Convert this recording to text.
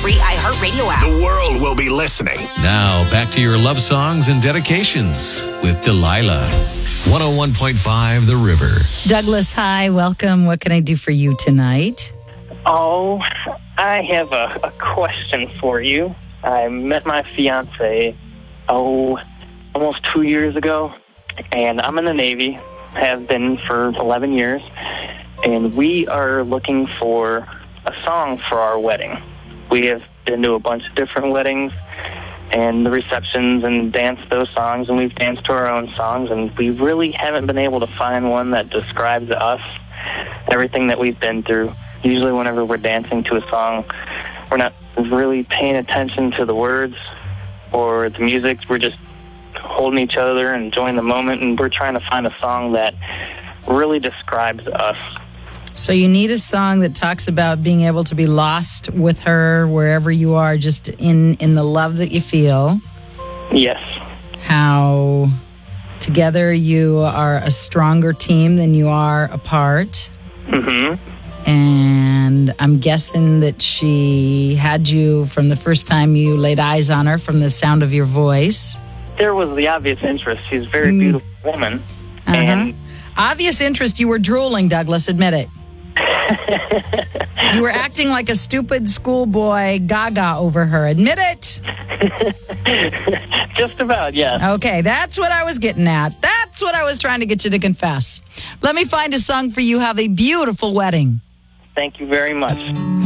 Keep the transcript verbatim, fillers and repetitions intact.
free iHeartRadio app. The world will be listening. Now, back to your love songs and dedications with Delilah. one oh one point five The River. Douglas, hi. Welcome. What can I do for you tonight? Oh, I have a, a question for you. I met my fiance, oh, almost two years ago, and I'm in the Navy, have been for eleven years, and we are looking for a song for our wedding. We have been to a bunch of different weddings and the receptions and danced those songs, and we've danced to our own songs, and we really haven't been able to find one that describes us, everything that we've been through. Usually whenever we're dancing to a song, we're not really paying attention to the words or the music. We're just holding each other and enjoying the moment, and we're trying to find a song that really describes us. So you need a song that talks about being able to be lost with her wherever you are, just in, in the love that you feel. Yes. How together you are a stronger team than you are apart. Mm-hmm. And I'm guessing that she had you from the first time you laid eyes on her, from the sound of your voice. There was the obvious interest. She's a very mm. beautiful woman. Uh-huh. And obvious interest. You were drooling, Douglas. Admit it. You were acting like a stupid schoolboy gaga over her. Admit it. Just about, yeah. Okay, that's what I was getting at. That's what I was trying to get you to confess. Let me find a song for you. Have a beautiful wedding. Thank you very much.